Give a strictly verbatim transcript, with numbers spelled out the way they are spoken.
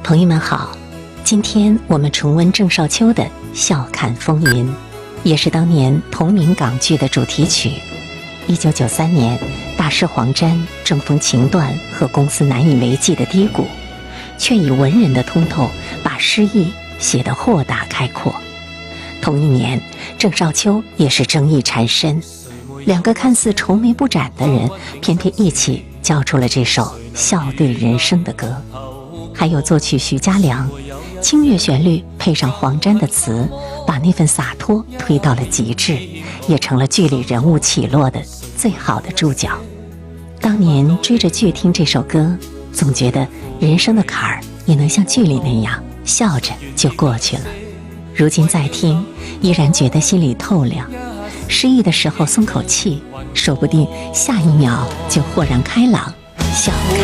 朋友们好，今天我们重温郑少秋的《笑看风云》，也是当年同名港剧的主题曲。一九九三年，大师黄沾正逢情断和公司难以为继的低谷，却以文人的通透把诗意写得豁达开阔。同一年，郑少秋也是争议缠身，两个看似愁眉不展的人，偏偏一起交出了这首笑对人生的歌。还有作曲徐嘉良，清越旋律配上黄沾的词，把那份洒脱推到了极致，也成了剧里人物起落的最好的注脚。当年追着剧听这首歌，总觉得人生的坎儿也能像剧里那样笑着就过去了。如今再听，依然觉得心里透亮，失意的时候松口气，说不定下一秒就豁然开朗，笑看